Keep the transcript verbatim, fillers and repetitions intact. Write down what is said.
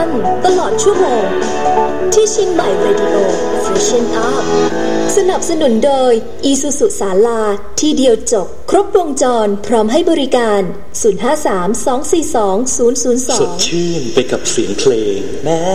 ท่านตลอดชั่วโมงที่เชียงใหม่เรดิโอ Fashion Up สนับสนุนโดย Isuzu ศาลาที่เดียวจบครบวงจรพร้อมให้บริการศูนย์ ห้า สาม สอง สี่ สอง ศูนย์ ศูนย์ สองสดชื่นไปกับเสียงเพลงแม้